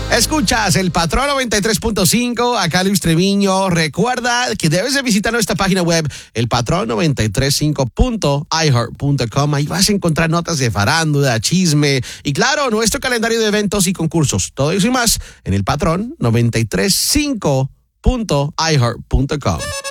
Escuchas el Patrón 93.5, acá Luis Treviño. Recuerda que debes de visitar nuestra página web, elpatrón935.iheart.com. Ahí vas a encontrar notas de farándula, chisme y, claro, nuestro calendario de eventos y concursos. Todo eso y más en el Patrón 93.5.iheart.com.